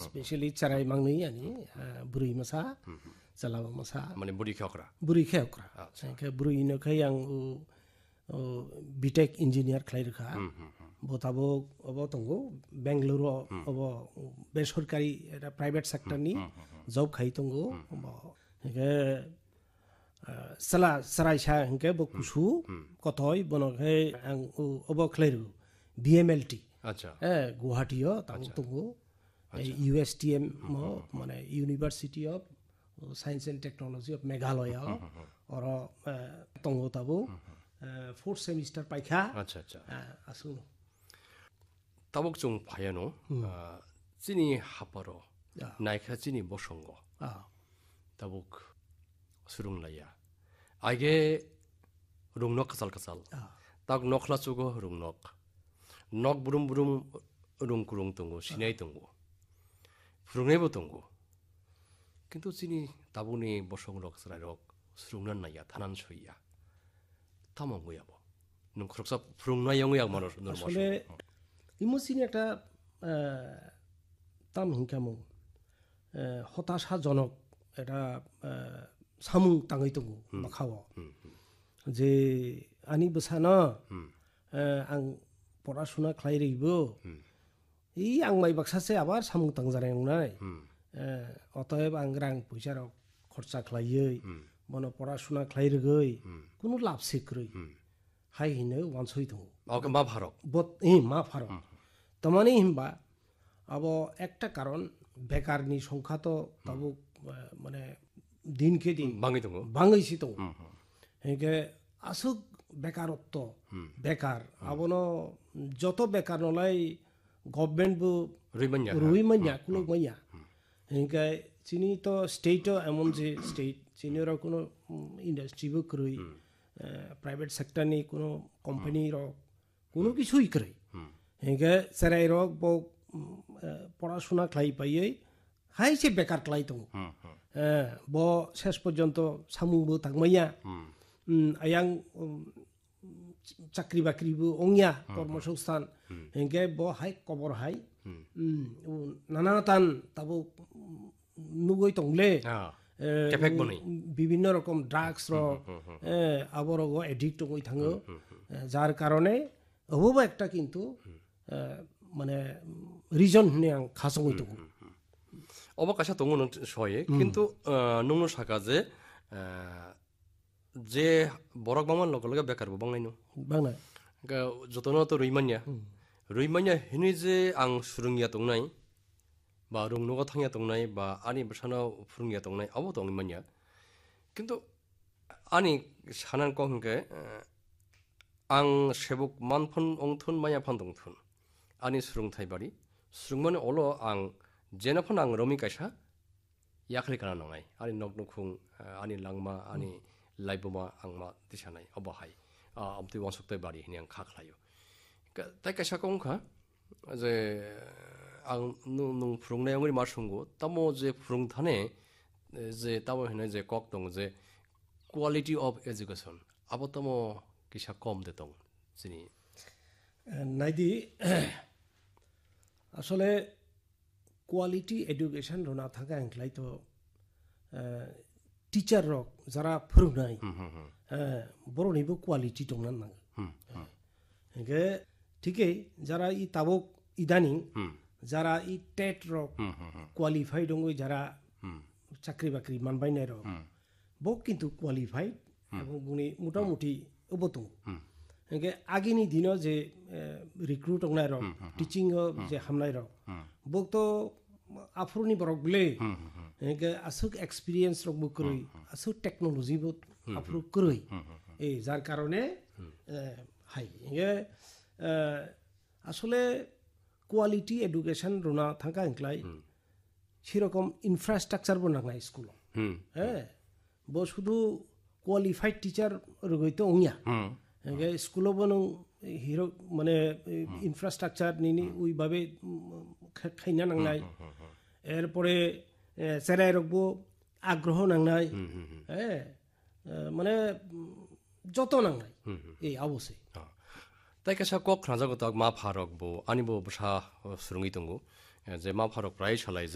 specially चाराय मांगनै आनि बुरै मसा चलाबा मसा माने बुरि खेवख्रा के बुरै नखै आं बिटेक इंजिनियर खलाइरखा बताबो अब तंगो बेंगलुरु अब बेसरकारि प्राइवेट सेक्टरनि जब खाइ तंगो के सला सरायसा हंके बकुसु कथय बनखै आं अब खलाइरु BMLT अच्छा गुवाहाटीयो तंगो USTM माने university of science and technology of Meghalaya और तंगो ताबो 4th सेमिस्टर पाइखा अच्छा आसु ताबक जों फायानो जिनि हापारो नायखा जिनि बसंगो ताबक सुरुंलाया आगे रुंनक कसाल ताक नखला चुगो रुंनक नक बुरुम रुं कुरुं तंगो सिनाय तंगो फुरुंनायबो तंगो किन्तु जिनि ताबुनि बसंग रक सरायरक सुरुंनान नाया थानान सैया तामंगयाबो नों खरकसा फुरुंनायाव याग मानो আসলে ইমোশন একটা তাম হিংকামু হতাশাজনক এটা সামু তাঙै তंगो बाखाव जे आनि बसाना आं पराशुना खालायरैबो इ आं माइ बाक्सासे आबार सामु तांजानाय नंनाय अतएब आं रां पैसा खरचा खालायै मनो पराशुना खालायरगै कुनु लाभ सेख्रै हाय हिनो वानसय दङ मा फारक बत मा फारक तमाने हिमबा अब একটা কারণ বেকারনি সংখ্যা তো তাবো মানে দিনকে দিন বাঙাইছি তো হেকে আসুক বেকারত্ব বেকার আবনো যত বেকার নলাই গভর্নমেন্ট বু রুইমান্যা কুলো মাইয়া হেকে চিনি তো স্টেট এমন যে স্টেট চিনির কোনো ইন্ডাস্ট্রি বু কই प्राइवेट सेक्टर नि कोनो कंपनी रो कोनो किछुई करे हेगे सेराय रो बो पढ़ाशुना खाइ पायै हाय से बेकार खाइ दङ बो शेष पर्यन्त सामुबो थांमाया आयां चाकरि बाकरिबो अंगिया कर्मसंस्थान हेगे बो हाय कबर हाय नानातान ताबो नुगै तंगले বিভিন্ন রকম ড্রাগস আবার এডিক্ট হয়ে থাকো যার কারণে অববা একটা কিন্তু মানে রিজন হনে আং খাসঙ্গই তো অবকাশা দङ नों सहाय কিন্তু नोंनो साका जे बरक बामान लगे लगे बेकारबो बांनायनो बांनाय जतनो तो रैमान्या हिनि जे आं सुरुंगिया दंनाय बा रुंनोगा थांया दंनाय बा आनि बसानाव फुरुंगिया दंनाय आबो दं मान्या किन्तु आनि सानान को हंके आं सेबक मानफन अंथुन माया फानदंथुन आनि सुरुंथाय बारि सुरुंमाने अलो आं जेनाफन आं रमि कायसा याखरि kana नङाय आनि नगनखुं आनि लांमा आनि लाइबमा आंमा दिसानाय अबहाय आमति वासुक्ताय बारि हिनि आं खाख्लायो ताय कायसा कंखा जे आं नुं फुरुंनायाव मा संगो तामो जे फुरुंथाने जे तामो होनो जे कक दं जे क्वालिटी अफ एजुकेशन आबो तामो किसा कम दे दं जिनि नाइदि আসলে কোয়ালিটি এডুকেশন রনা থাকা আংলাই তো টিচার রক যারা ফুরুংনাই বড়নিবো কোয়ালিটি দंना नांगो हेगे ঠিকই যারা ই তাবক ইদানিং যারা ই টেট রক কোয়ালিফাই দङ যারা চাকরি বাকরি মানবাইনাय রক বক কিন্তু কোয়ালিফাইড এবং বুনি মোটামুটি অবতং হেগে আগিনি দিন যে রিক্রুট দंनाय রক টিচিং যে হামনাय রক বক তো আফরনি বরকলে হেগে আসুক এক্সপেরিয়েন্স রক বকরই আসুক টেকনোলজি বক আফরুক করই এই যার কারণে হাই হেগে আসলে কোয়ালিটি এডুকেশন রুনা থাকা ইনক্লাই সেরকম ইনফ্রাস্ট্রাকচার বনাংনাই স্কুল হ্যাঁ বো শুধু কোয়ালিফাইড টিচার রগইতো ওইয়া হেগে স্কুলও বনং হিরো মানে ইনফ্রাস্ট্রাকচার নিনি ওইভাবে খাইনা নাংনাই এরপরে সেরাই রকবো আগ্রহ নাংনাই হ্যাঁ মানে যত নাংনাই এই অবশ্যই ताई कासा कक राजागो तक मा फारक बो आनि बो बसा सुरुंगि दंगो जे मा फारक प्राय सालाय